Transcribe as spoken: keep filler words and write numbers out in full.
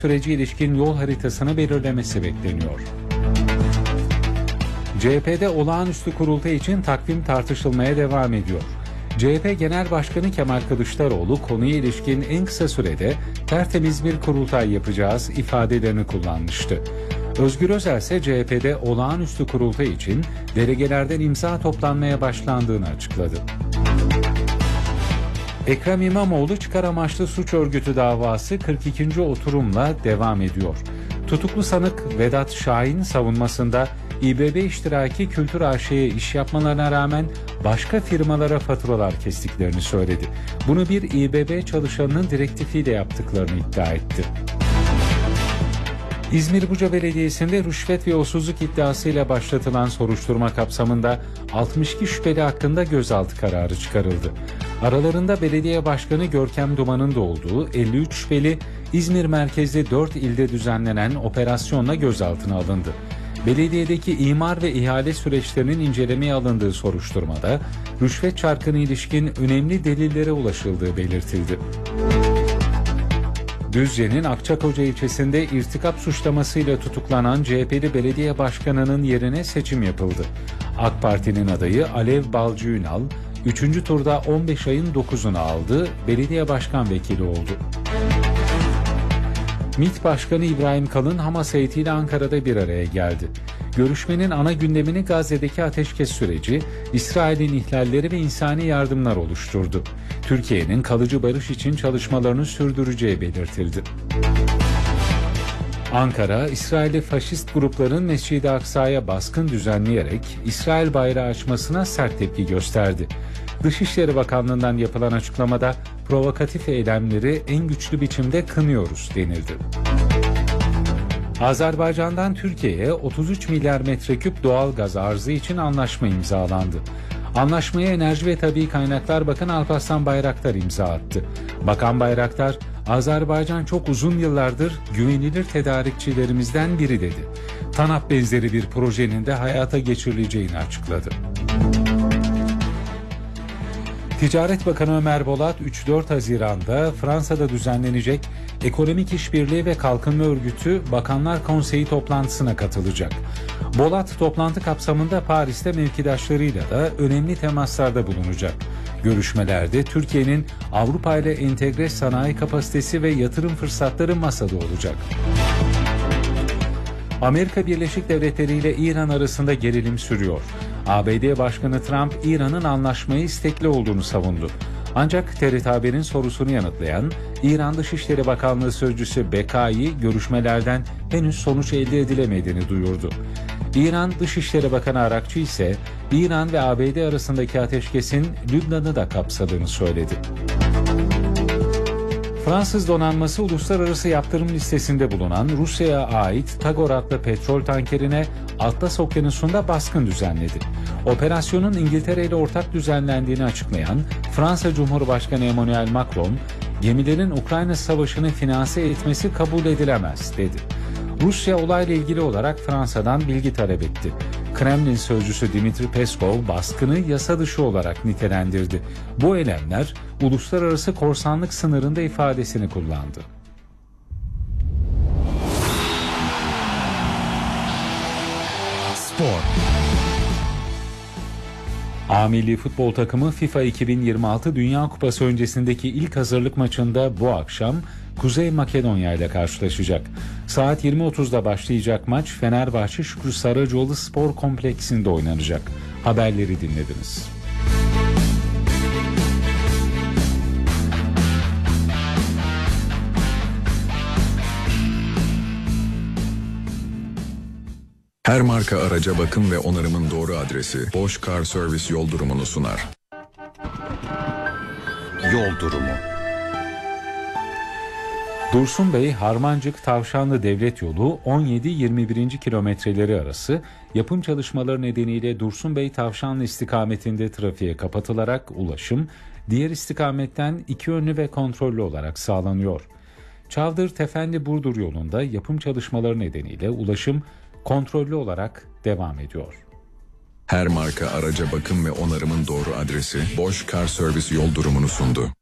süreci ilişkin yol haritasını belirlemesi bekleniyor. C H P'de olağanüstü kurultay için takvim tartışılmaya devam ediyor. C H P Genel Başkanı Kemal Kılıçdaroğlu konuya ilişkin en kısa sürede tertemiz bir kurultay yapacağız ifadelerini kullanmıştı. Özgür Özel ise C H P'de olağanüstü kurultay için delegelerden imza toplanmaya başlandığını açıkladı. Ekrem İmamoğlu çıkar amaçlı suç örgütü davası kırk ikinci oturumla devam ediyor. Tutuklu sanık Vedat Şahin savunmasında İ B B iştiraki Kültür A Ş'ye iş yapmalarına rağmen başka firmalara faturalar kestiklerini söyledi. Bunu bir İ B B çalışanının direktifiyle yaptıklarını iddia etti. İzmir Buca Belediyesi'nde rüşvet ve yolsuzluk iddiasıyla başlatılan soruşturma kapsamında altmış iki şüpheli hakkında gözaltı kararı çıkarıldı. Aralarında belediye başkanı Görkem Duman'ın da olduğu elli üç şüpheli İzmir merkezli dört ilde düzenlenen operasyonla gözaltına alındı. Belediyedeki imar ve ihale süreçlerinin incelemeye alındığı soruşturmada rüşvet çarkına ilişkin önemli delillere ulaşıldığı belirtildi. Düzce'nin Akçakoca ilçesinde irtikap suçlamasıyla tutuklanan C H P'li belediye başkanının yerine seçim yapıldı. AK Parti'nin adayı Alev Balcı Ünal, üçüncü turda on beş ayın dokuzunu aldı, belediye başkan vekili oldu. MİT Başkanı İbrahim Kalın, Hamas heyetiyle Ankara'da bir araya geldi. Görüşmenin ana gündemini Gazze'deki ateşkes süreci, İsrail'in ihlalleri ve insani yardımlar oluşturdu. Türkiye'nin kalıcı barış için çalışmalarını sürdüreceği belirtildi. Ankara, İsrail'li faşist grupların Mescid-i Aksa'ya baskın düzenleyerek İsrail bayrağı açmasına sert tepki gösterdi. Dışişleri Bakanlığı'ndan yapılan açıklamada provokatif eylemleri en güçlü biçimde kınıyoruz denildi. Azerbaycan'dan Türkiye'ye otuz üç milyar metreküp doğal gaz arzı için anlaşma imzalandı. Anlaşmaya Enerji ve Tabii Kaynaklar Bakanı Alparslan Bayraktar imza attı. Bakan Bayraktar, Azerbaycan çok uzun yıllardır güvenilir tedarikçilerimizden biri dedi. TANAP benzeri bir projenin de hayata geçirileceğini açıkladı. Ticaret Bakanı Ömer Bolat, üç dört Haziran'da Fransa'da düzenlenecek Ekonomik İşbirliği ve Kalkınma Örgütü Bakanlar Konseyi toplantısına katılacak. Bolat, toplantı kapsamında Paris'te mevkidaşlarıyla da önemli temaslarda bulunacak. Görüşmelerde Türkiye'nin Avrupa ile entegre sanayi kapasitesi ve yatırım fırsatları masada olacak. Amerika Birleşik Devletleri ile İran arasında gerilim sürüyor. A B D Başkanı Trump, İran'ın anlaşmaya istekli olduğunu savundu. Ancak T R T Haber'in sorusunu yanıtlayan İran Dışişleri Bakanlığı Sözcüsü Bekai, görüşmelerden henüz sonuç elde edilemediğini duyurdu. İran Dışişleri Bakanı Arakçı ise İran ve A B D arasındaki ateşkesin Lübnan'ı da kapsadığını söyledi. Fransız donanması uluslararası yaptırım listesinde bulunan Rusya'ya ait Tagor adlı petrol tankerine Atlas Okyanusu'nda baskın düzenledi. Operasyonun İngiltere ile ortak düzenlendiğini açıklayan Fransa Cumhurbaşkanı Emmanuel Macron, gemilerin Ukrayna Savaşı'nı finanse etmesi kabul edilemez dedi. Rusya olayla ilgili olarak Fransa'dan bilgi talep etti. Kremlin sözcüsü Dimitri Peskov baskını yasa dışı olarak nitelendirdi. Bu eylemler uluslararası korsanlık sınırında ifadesini kullandı. Spor. A milli futbol takımı FIFA iki bin yirmi altı Dünya Kupası öncesindeki ilk hazırlık maçında bu akşam Kuzey Makedonya ile karşılaşacak. Saat yirmi otuzda başlayacak maç Fenerbahçe Şükrü Saracoğlu Spor Kompleksinde oynanacak. Haberleri dinlediniz. Her marka araca bakım ve onarımın doğru adresi Bosch Car Service yol durumunu sunar. Yol durumu. Dursun Bey Harmancık Tavşanlı Devlet Yolu on yedi yirmi bir. kilometreleri arası yapım çalışmaları nedeniyle Dursun Bey Tavşanlı istikametinde trafiğe kapatılarak ulaşım diğer istikametten iki yönlü ve kontrollü olarak sağlanıyor. Çavdır Tefendi Burdur yolunda yapım çalışmaları nedeniyle ulaşım kontrollü olarak devam ediyor. Her marka araca bakım ve onarımın doğru adresi Bosch Car Service yol durumunu sundu.